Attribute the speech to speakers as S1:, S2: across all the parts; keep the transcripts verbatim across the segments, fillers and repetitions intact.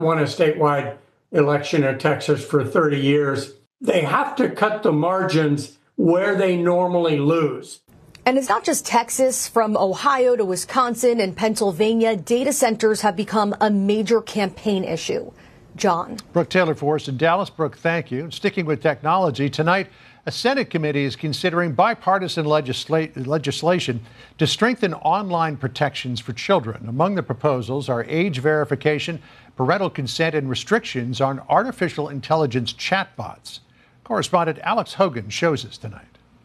S1: won a statewide election in Texas for thirty years. They have to cut the margins where they normally lose.
S2: And it's not just Texas. From Ohio to Wisconsin and Pennsylvania, data centers have become a major campaign issue. John.
S3: Brooke Taylor for us in Dallas. Brooke, thank you. Sticking with technology, tonight, a Senate committee is considering bipartisan legisla- legislation to strengthen online protections for children. Among the proposals are age verification, parental consent, and restrictions on artificial intelligence chatbots. Correspondent Alex Hogan shows us tonight.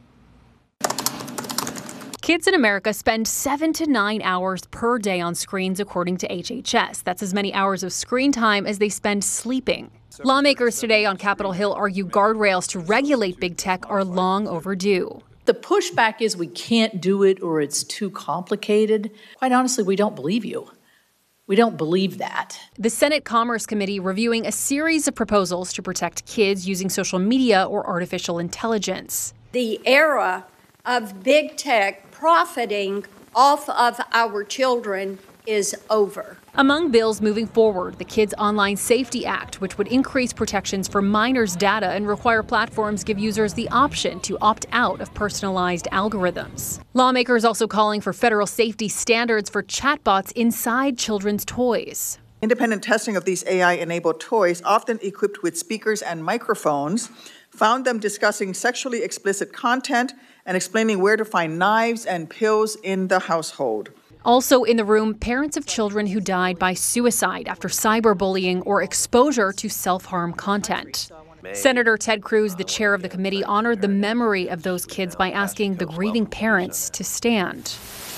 S4: Kids in America spend seven to nine hours per day on screens, according to H H S. That's as many hours of screen time as they spend sleeping. Lawmakers today on Capitol Hill argue guardrails to regulate big tech are long overdue.
S5: The pushback is we can't do it or it's too complicated. Quite honestly, we don't believe you. We don't believe that.
S4: The Senate Commerce Committee reviewing a series of proposals to protect kids using social media or artificial intelligence.
S6: The era of big tech profiting off of our children is over.
S4: Among bills moving forward, the Kids Online Safety Act, which would increase protections for minors' data and require platforms give users the option to opt out of personalized algorithms. Lawmakers also calling for federal safety standards for chatbots inside children's toys.
S7: Independent testing of these A I-enabled toys, often equipped with speakers and microphones, found them discussing sexually explicit content and explaining where to find knives and pills in the household.
S4: Also in the room, parents of children who died by suicide after cyberbullying or exposure to self-harm content. Senator Ted Cruz, the chair of the committee, honored the memory of those kids by asking the grieving parents to stand.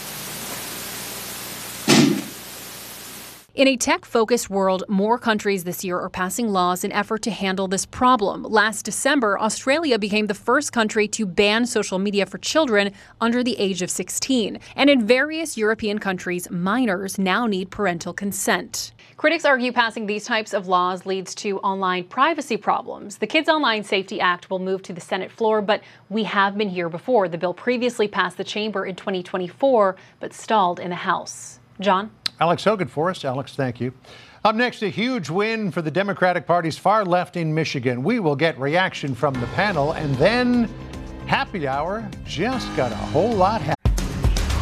S4: In a tech-focused world, more countries this year are passing laws in effort to handle this problem. Last December, Australia became the first country to ban social media for children under the age of sixteen. And in various European countries, minors now need parental consent. Critics argue passing these types of laws leads to online privacy problems. The Kids Online Safety Act will move to the Senate floor, but we have been here before. The bill previously passed the chamber in twenty twenty-four, but stalled in the House. John?
S3: Alex Hogan for us. Alex, thank you. Up next, a huge win for the Democratic Party's far left in Michigan. We will get reaction from the panel, and then happy hour just got a whole lot happening.